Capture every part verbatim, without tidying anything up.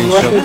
Bueno,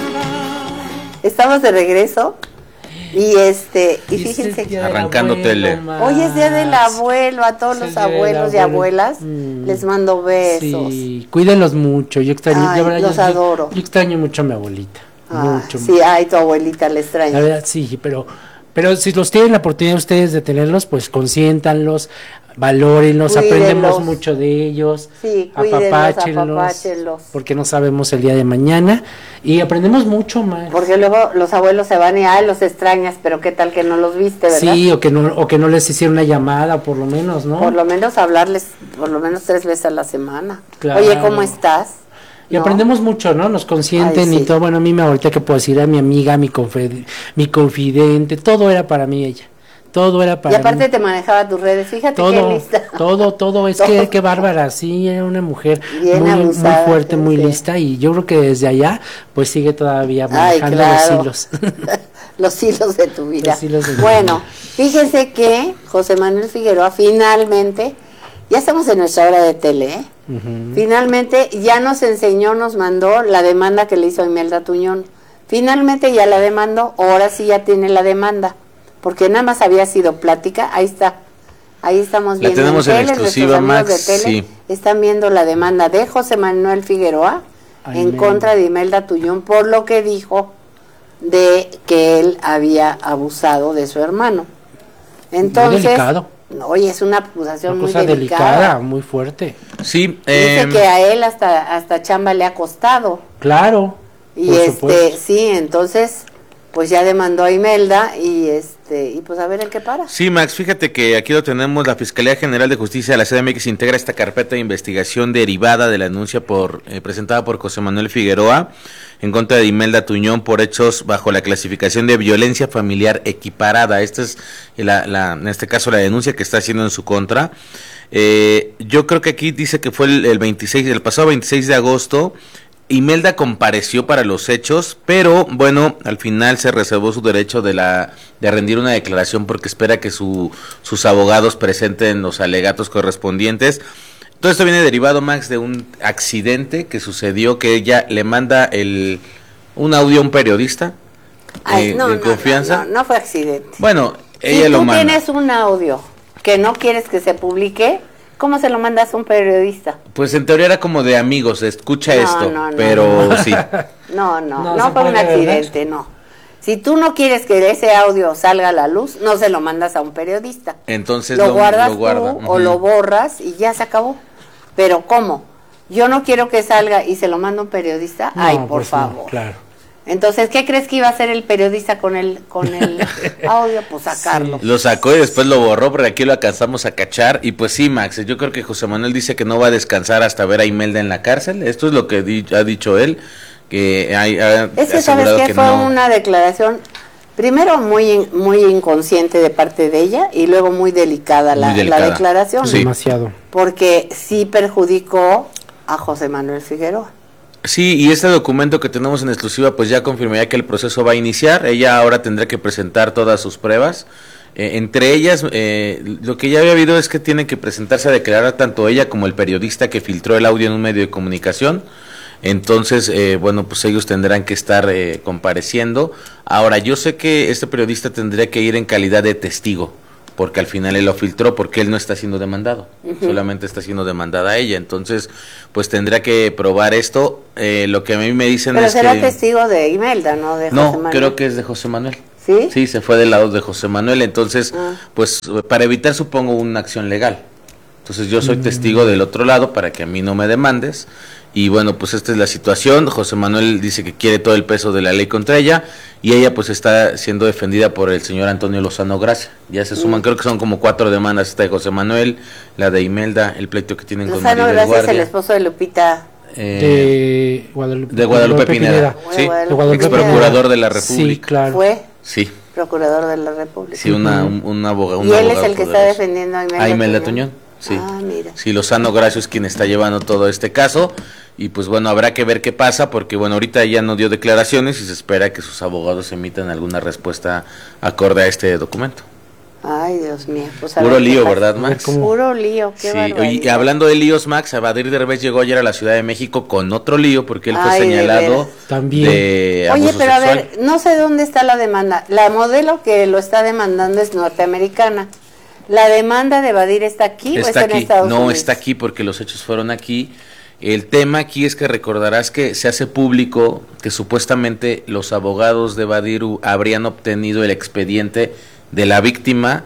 estamos de regreso y este y fíjense que arrancando tele. Hoy es día del abuelo, a todos los abuelos y abuelas mm. les mando besos. Sí, cuídenlos mucho. Yo extraño, ay, verdad, los yo, adoro. Yo extraño mucho a mi abuelita. Ah, mucho. Sí, ay, tu abuelita le extraña. La verdad sí, pero pero si los tienen la oportunidad ustedes de tenerlos, pues consiéntanlos, valórenlos, cuídenlos. Aprendemos mucho de ellos, sí, apapáchenlos, porque no sabemos el día de mañana y aprendemos mucho más. Porque luego los abuelos se van y ay, los extrañas, pero qué tal que no los viste, ¿verdad? Sí, o que no o que no les hicieron una llamada, por lo menos, ¿no? Por lo menos hablarles, por lo menos tres veces a la semana. Claro. Oye, ¿cómo estás? Y ¿no? aprendemos mucho, ¿no? Nos consienten. Ay, sí. Y todo. Bueno, a mí me ahorita que puedo decir a mi amiga, mi confid mi confidente, todo era para mí ella. Todo era para mí. Y aparte mí. Te manejaba tus redes, fíjate todo, qué lista. Todo, todo, es todo. que qué bárbara, sí, era una mujer muy, abusada, muy fuerte, muy sí. lista, y yo creo que desde allá, pues sigue todavía manejando Ay, claro. los hilos. Los hilos de tu vida. Los hilos de bueno, fíjense que José Manuel Figueroa finalmente, ya estamos en nuestra hora de tele, ¿eh? Uh-huh. Finalmente ya nos enseñó, nos mandó la demanda que le hizo a Imelda Tuñón. Finalmente ya la demandó, ahora sí ya tiene la demanda, porque nada más había sido plática. Ahí está, ahí estamos viendo. La tenemos en, tele, en exclusiva, Max. De tele sí. Están viendo la demanda de José Manuel Figueroa Ay, en man. contra de Imelda Tuñón por lo que dijo de que él había abusado de su hermano. Entonces, muy delicado. Oye, es una acusación una muy cosa delicada. delicada, muy fuerte. Sí, eh, dice que a él hasta hasta chamba le ha costado. Claro. Y este, supuesto. sí, entonces, pues ya demandó a Imelda y este y pues a ver en qué para. Sí, Max, fíjate que aquí lo tenemos. La Fiscalía General de Justicia de la C D M X integra esta carpeta de investigación derivada de la denuncia por eh, presentada por José Manuel Figueroa en contra de Imelda Tuñón por hechos bajo la clasificación de violencia familiar equiparada. Esta es la, la en este caso la denuncia que está haciendo en su contra. Eh, yo creo que aquí dice que fue el, el veintiséis, el pasado veintiséis de agosto. Imelda compareció para los hechos, pero bueno, al final se reservó su derecho de la de rendir una declaración porque espera que su, sus abogados presenten los alegatos correspondientes. Todo esto viene derivado, Max, de un accidente que sucedió, que ella le manda el un audio a un periodista Ay, eh, no, de no, confianza. No, no, no fue accidente. Bueno, ella si lo manda. Si tú manda. tienes un audio que no quieres que se publique, ¿cómo se lo mandas a un periodista? Pues en teoría era como de amigos, escucha no, esto, no, no, pero no. sí. No, no, no, no, no fue un accidente, ¿verdad? No. Si tú no quieres que ese audio salga a la luz, no se lo mandas a un periodista. Entonces lo, lo guardas lo guarda. tú uh-huh. o lo borras y ya se acabó. Pero ¿cómo? Yo no quiero que salga y se lo manda un periodista. No, Ay, por pues favor. No, claro. Entonces, ¿qué crees que iba a hacer el periodista con el con el audio? Pues sacarlo. Sí. Lo sacó y después lo borró, pero aquí lo alcanzamos a cachar. Y pues sí, Max, yo creo que José Manuel dice que no va a descansar hasta ver a Imelda en la cárcel. Esto es lo que di- ha dicho él. Que hay, ha es que sabes que, que fue no... una declaración, primero muy muy inconsciente de parte de ella y luego muy delicada, muy la, delicada. la declaración. Sí. Demasiado. Porque sí perjudicó a José Manuel Figueroa. Sí, y este documento que tenemos en exclusiva pues ya confirmaría que el proceso va a iniciar. Ella ahora tendrá que presentar todas sus pruebas. Eh, entre ellas, eh, lo que ya había habido es que tienen que presentarse a declarar tanto ella como el periodista que filtró el audio en un medio de comunicación. Entonces, eh, bueno, pues ellos tendrán que estar eh, compareciendo. Ahora, yo sé que este periodista tendría que ir en calidad de testigo, porque al final él lo filtró, porque él no está siendo demandado, uh-huh. solamente está siendo demandada ella. Entonces, pues tendrá que probar esto. Eh, lo que a mí me dicen Pero es será que... testigo de Imelda, ¿no? De no, José Manuel. creo que es de José Manuel. ¿Sí? Sí, se fue del lado de José Manuel. Entonces, uh. pues para evitar, supongo, una acción legal. Entonces, yo soy uh-huh. testigo del otro lado para que a mí no me demandes. Y bueno, pues esta es la situación. José Manuel dice que quiere todo el peso de la ley contra ella y ella pues está siendo defendida por el señor Antonio Lozano Gracia. Ya se suman, mm. creo que son como cuatro demandas, esta de José Manuel, la de Imelda, el pleito que tienen Lozano con Maribel Gracia Guardia. es el esposo de Lupita. Eh, de Guadalupe, de Guadalupe, Guadalupe Pineda, Pineda. sí, de Guadalupe ex procurador de la República. Sí, claro. Fue sí. procurador de la República. Sí, una, un, un abogado. Y él es el que está defendiendo a Imelda, a Imelda Tuñón. Sí. Ah, mira. Sí, Lozano Gracio es quien está llevando todo este caso. Y pues bueno, habrá que ver qué pasa, porque bueno, ahorita ella no dio declaraciones y se espera que sus abogados emitan alguna respuesta acorde a este documento. Ay, Dios mío. Pues Puro lío, ¿verdad, Max? Puro lío, qué sí. barbaridad. Y hablando de líos, Max, Badir Derbez llegó ayer a la Ciudad de México con otro lío porque él fue Ay, señalado de también. de Oye, abuso pero sexual. a ver, no sé dónde está la demanda. La modelo que lo está demandando es norteamericana. ¿La demanda de Badir está aquí está o está aquí. en Estados no, Unidos? está aquí porque los hechos fueron aquí. El tema aquí es que recordarás que se hace público que supuestamente los abogados de Badir habrían obtenido el expediente de la víctima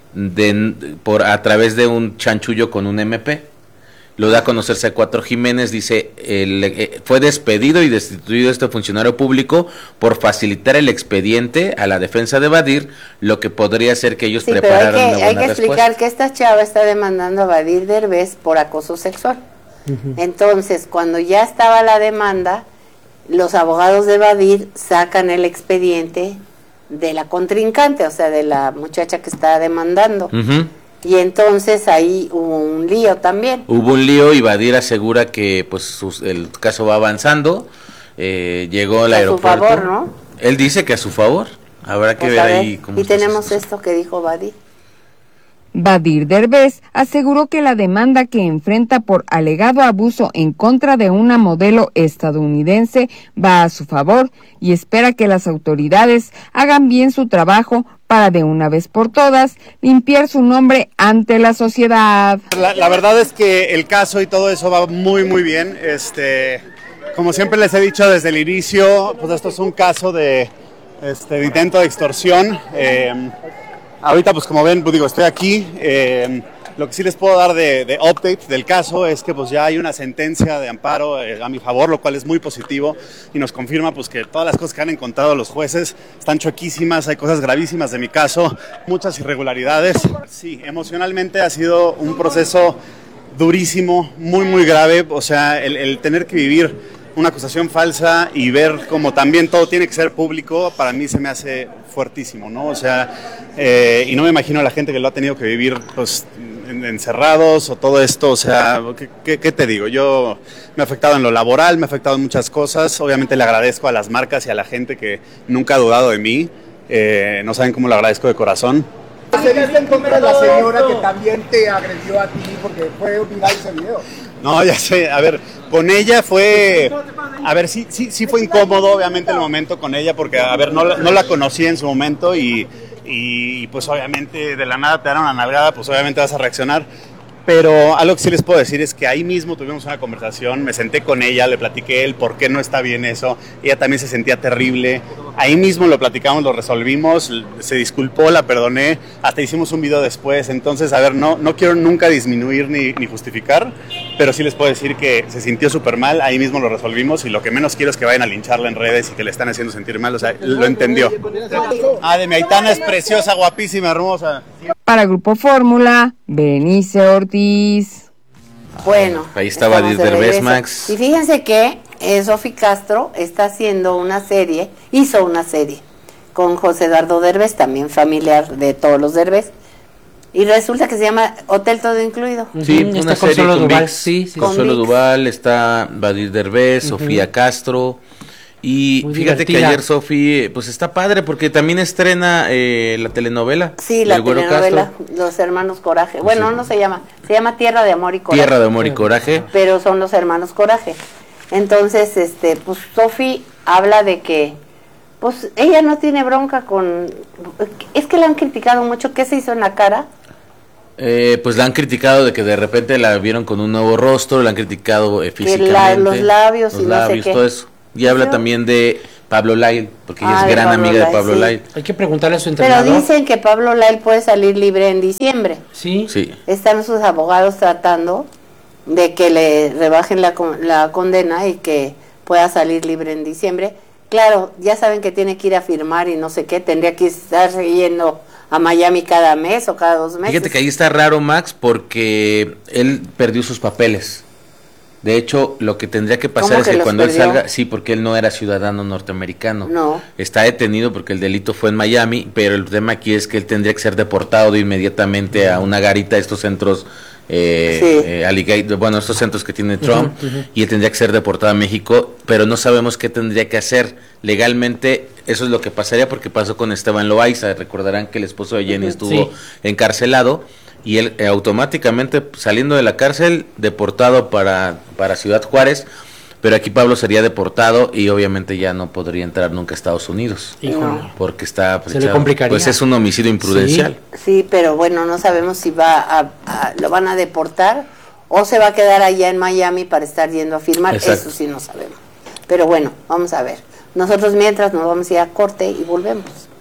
de, por a través de un chanchullo con un eme pe. Lo da a conocerse a Cuatro Jiménez, dice, el, eh, fue despedido y destituido este funcionario público por facilitar el expediente a la defensa de Badir, lo que podría hacer que ellos sí, prepararan pero hay que, una hay buena que explicar respuesta. que esta chava está demandando a Badir Derbez por acoso sexual. Uh-huh. Entonces, cuando ya estaba la demanda, los abogados de Badir sacan el expediente de la contrincante, o sea, de la muchacha que está demandando. Uh-huh. Y entonces ahí hubo un lío también. Hubo un lío y Badir asegura que pues sus, el caso va avanzando. Eh, llegó al a aeropuerto. A su favor, ¿no? Él dice que a su favor. Habrá que pues ver, ver ahí cómo Y tenemos esto que dijo Badir. Badir Derbez aseguró que la demanda que enfrenta por alegado abuso en contra de una modelo estadounidense va a su favor y espera que las autoridades hagan bien su trabajo para de una vez por todas limpiar su nombre ante la sociedad. La, la verdad es que el caso y todo eso va muy muy bien. Este, como siempre les he dicho desde el inicio, pues esto es un caso de, este, de intento de extorsión. Eh, Ahorita, pues como ven, pues digo, estoy aquí. Eh, lo que sí les puedo dar de, de update del caso es que pues ya hay una sentencia de amparo eh, a mi favor, lo cual es muy positivo y nos confirma pues que todas las cosas que han encontrado los jueces están choquísimas, hay cosas gravísimas de mi caso, muchas irregularidades. Sí, emocionalmente ha sido un proceso durísimo, muy muy grave, o sea, el, el tener que vivir una acusación falsa y ver como también todo tiene que ser público, para mí se me hace fuertísimo, ¿no? O sea, eh, y no me imagino a la gente que lo ha tenido que vivir, pues, en, encerrados o todo esto, o sea, ¿qué, qué, ¿qué te digo? Yo me ha afectado en lo laboral, me ha afectado en muchas cosas, obviamente le agradezco a las marcas y a la gente que nunca ha dudado de mí, eh, no saben cómo lo agradezco de corazón. ¿Se viste en contra de la señora que también te agredió a ti porque fue viral ese video? No, ya sé, a ver, con ella fue, a ver, sí, sí, sí fue incómodo obviamente el momento con ella porque, a ver, no, no la conocí en su momento y, y pues obviamente de la nada te dan una nalgada, pues obviamente vas a reaccionar. Pero algo que sí les puedo decir es que ahí mismo tuvimos una conversación, me senté con ella, le platiqué el por qué no está bien eso, ella también se sentía terrible, ahí mismo lo platicamos, lo resolvimos, se disculpó, la perdoné, hasta hicimos un video después, entonces, a ver, no, no quiero nunca disminuir ni, ni justificar, pero sí les puedo decir que se sintió súper mal, ahí mismo lo resolvimos y lo que menos quiero es que vayan a lincharla en redes y que le están haciendo sentir mal, o sea, lo entendió. Ah, de mi Aitana es preciosa, guapísima, hermosa. Para Grupo Fórmula, Berenice Ortiz. Bueno, ahí está Badir Derbez, Max. Y fíjense que eh, Sofi Castro está haciendo una serie, hizo una serie con José Eduardo Derbez, también familiar de todos los Derbez, y resulta que se llama Hotel Todo Incluido. Sí, uh-huh, una está serie Consuelo con Duval, Vix, sí, sí. Consuelo Con Duval, está Badir Derbez, uh-huh. Sofía Castro. Y muy fíjate divertida. que ayer Sofi, pues está padre porque también estrena eh, la telenovela. Sí, la Güero telenovela, Castro. Los Hermanos Coraje. Bueno, Sí. no se llama, se llama Tierra de Amor y Coraje. Tierra de Amor y Coraje. Pero son Los Hermanos Coraje. Entonces, este, pues Sofi habla de que, pues ella no tiene bronca con, es que la han criticado mucho, ¿qué se hizo en la cara? Eh, pues la han criticado de que de repente la vieron con un nuevo rostro, la han criticado eh, físicamente. la- los labios los y no sé labios, qué. todo eso. Y habla también de Pablo Lyle, porque ella Ah, es de gran Pablo amiga de Lyle, Pablo sí. Lyle. Hay que preguntarle a su Pero entrenador. dicen que Pablo Lyle puede salir libre en diciembre. Sí. Sí. Están sus abogados tratando de que le rebajen la, con- la condena y que pueda salir libre en diciembre. Claro, ya saben que tiene que ir a firmar y no sé qué, tendría que estar yendo a Miami cada mes o cada dos meses. Fíjate que ahí está raro, Max, porque él perdió sus papeles. De hecho, lo que tendría que pasar es que que los cuando perdió? él salga, sí, porque él no era ciudadano norteamericano. No. Está detenido porque el delito fue en Miami, pero el tema aquí es que él tendría que ser deportado de inmediatamente a una garita de estos centros, eh, Sí. eh, alligator, bueno, estos centros que tiene Trump, Ujú, ujú. y él tendría que ser deportado a México, pero no sabemos qué tendría que hacer legalmente. Eso es lo que pasaría porque pasó con Esteban Loaiza. Recordarán que el esposo de Jenny estuvo Sí. encarcelado y él eh, automáticamente saliendo de la cárcel deportado para, para Ciudad Juárez, pero aquí Pablo sería deportado y obviamente ya no podría entrar nunca a Estados Unidos Híjole. No. porque está Se le complicaría. pues es un homicidio imprudencial. Sí, pero bueno, no sabemos si va a, a- lo van a deportar o se va a quedar allá en Miami para estar yendo a firmar. Exacto. Eso sí no sabemos. Pero bueno, vamos a ver. Nosotros mientras nos vamos a ir a corte y volvemos.